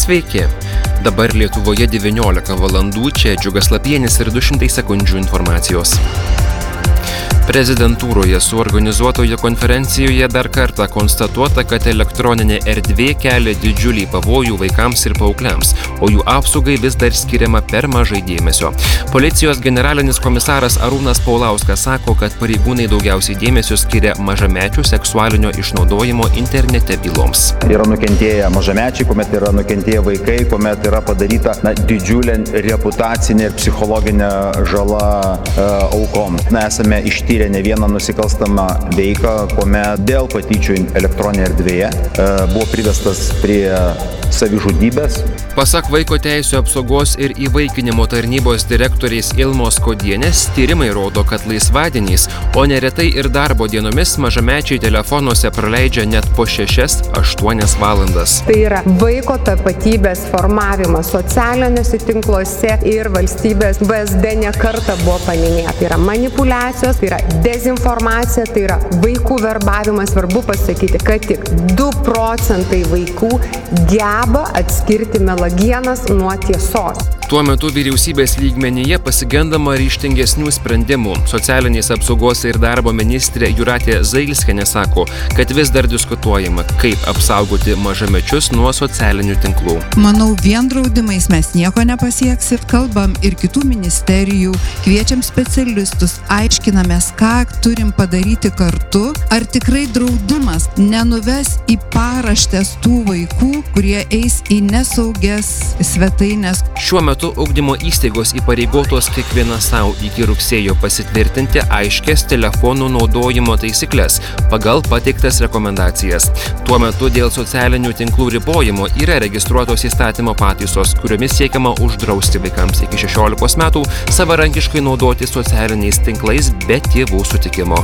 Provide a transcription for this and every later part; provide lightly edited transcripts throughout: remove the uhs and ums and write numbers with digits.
Sveiki. Dabar Lietuvoje 19 valandų, čia Džiugas Lapienis ir 200 sekundžių informacijos. Prezidentūroje suorganizuotoje konferencijoje dar kartą konstatuota, kad elektroninė erdvė kelia didžiulį pavojų vaikams ir paaugliams, o jų apsaugai vis dar skiriama per mažai dėmesio. Policijos generalinis komisaras Arūnas Paulauskas sako, kad pareigūnai daugiausiai dėmesio skiria mažamečių seksualinio išnaudojimo internete byloms. Yra nukentėję mažamečiai, kuomet yra nukentėję vaikai, kuomet yra padaryta didžiulė reputacinė ir psichologinė žala aukom. Esame ištyrę ne vieną nusikalstamą veiką, kuomet dėl patyčių elektroninėje erdvėje buvo privestas prie savižudybės. Pasak Vaiko teisių apsaugos ir įvaikinimo tarnybos direktorės Ilmos Kodienės, tyrimai rodo, kad laisvadieniais, o neretai ir darbo dienomis mažamečiai telefonuose praleidžia net po 6-8 valandas. Tai yra vaiko tapatybės formavimas socialiniuose tinkluose ir valstybės VSD nekartą buvo paminėta. Tai yra manipuliacijos, tai yra dezinformacija, tai yra vaikų verbavimas. Svarbu pasakyti, kad tik 2 procentai vaikų geba atskirti melagienas nuo tiesos. Tuo metu vyriausybės lygmenyje pasigendama ryžtingesnių sprendimų. Socialinės apsaugos ir darbo ministrė Jūratė Zailskienė sako, kad vis dar diskutuojama, kaip apsaugoti mažamečius nuo socialinių tinklų. Manau, vien draudimais mes nieko nepasieksim. Kalbam ir kitų ministerijų, kviečiam specialistus, aiškinamės, ką turim padaryti kartu. Ar tikrai draudimas nenuves į paraštes tų vaikų, kurie eis į nesaugias svetaines. Šiuo metu ugdymo įstaigos įpareigotos kiekviena savo iki rugsėjo pasitvirtinti aiškias telefonų naudojimo taisyklės pagal pateiktas rekomendacijas. Tuo metu dėl socialinių tinklų ribojimo yra registruotos įstatymo pataisos, kuriomis siekiama uždrausti vaikams iki 16 metų savarankiškai naudoti socialiniais tinklais be tėvų sutikimo.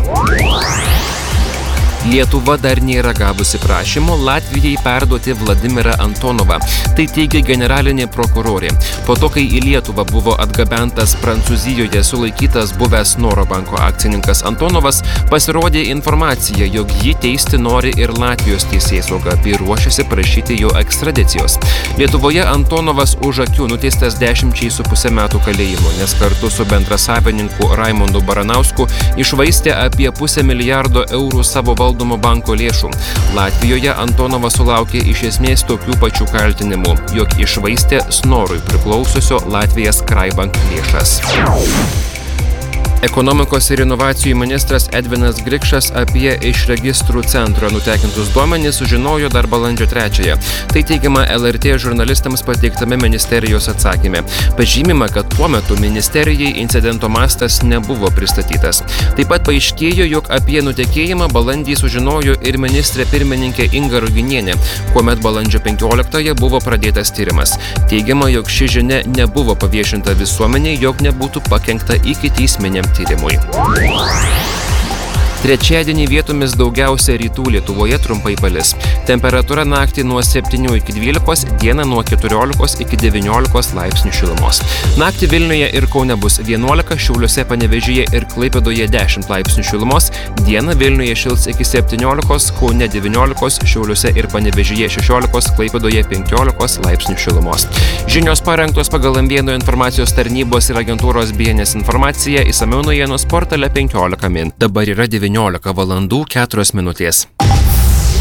Lietuva dar nėra gavusi prašymo Latvijai perduoti Vladimirą Antonovą. Tai teigia generalinė prokurorė. Po to, kai į Lietuvą buvo atgabentas Prancūzijoje sulaikytas buvęs Noro banko akcininkas Antonovas, pasirodė informacija, jog jį teisti nori ir Latvijos teisėsauga, bei ruošiasi prašyti jo ekstradicijos. Lietuvoje Antonovas už akių nuteistas 10,5 metų kalėjimo, nes kartu su bendrasavininku Raimondu Baranausku iššvaistė apie $500 milijardo savo valdomo banko lėšų. Latvijoje Antonovas sulaukė iš esmės tokių pačių kaltinimų, jog iššvaistė Snorui priklausiusio Latvijos Kraibank lėšas. Ekonomikos ir inovacijų ministras Edvinas Grikšas apie iš registrų centro nutekintus duomenys sužinojo dar balandžio 3. Tai teigiama LRT žurnalistams pateiktame ministerijos atsakyme. Pažymima, kad tuo metu ministerijai incidento mastas nebuvo pristatytas. Taip pat paaiškėjo, jog apie nutekėjimą balandį sužinojo ir ministrė pirmininkė Inga Ruginienė, kuomet balandžio 15 buvo pradėtas tyrimas. Teigiama, jog ši žinia nebuvo paviešinta visuomeniai, jog nebūtų pakenkta ikiteisminiam tyrimui. Trečiadienį vietomis daugiausia rytų Lietuvoje trumpai palis. Temperatūra naktį nuo 7 iki 12, dieną nuo 14 iki 19 laipsnių šilumos. Naktį Vilniuje ir Kaune bus 11, Šiauliuose, Panevėžyje ir Klaipėdoje 10 laipsnių šilumos, dieną Vilniuje šils iki 17, Kaune 19, Šiauliuose ir Panevėžyje 16, Klaipėdoje 15 laipsnių šilumos. Žinios parengtos pagal Ambėno informacijos tarnybos ir agentūros BNS informacija, išsamiau naujienos portale 15 min. Dabar yra 19 valandų 4 minutės.